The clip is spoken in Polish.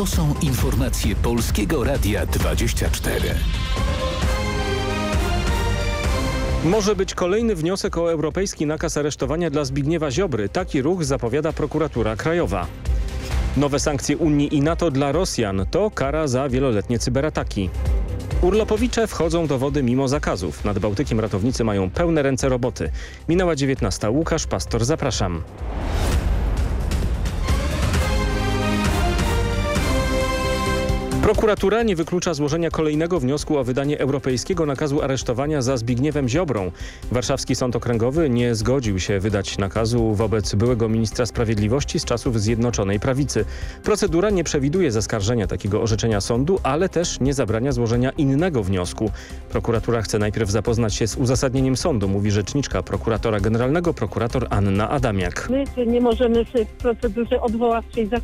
To są informacje Polskiego Radia 24. Może być kolejny wniosek o europejski nakaz aresztowania dla Zbigniewa Ziobry. Taki ruch zapowiada prokuratura krajowa. Nowe sankcje Unii i NATO dla Rosjan to kara za wieloletnie cyberataki. Urlopowicze wchodzą do wody mimo zakazów. Nad Bałtykiem ratownicy mają pełne ręce roboty. Minęła 19. Łukasz Pastor, zapraszam. Prokuratura nie wyklucza złożenia kolejnego wniosku o wydanie europejskiego nakazu aresztowania za Zbigniewem Ziobrą. Warszawski Sąd Okręgowy nie zgodził się wydać nakazu wobec byłego ministra sprawiedliwości z czasów Zjednoczonej Prawicy. Procedura nie przewiduje zaskarżenia takiego orzeczenia sądu, ale też nie zabrania złożenia innego wniosku. Prokuratura chce najpierw zapoznać się z uzasadnieniem sądu, mówi rzeczniczka prokuratora generalnego, prokurator Anna Adamiak. My nie możemy w procedurze odwoławczej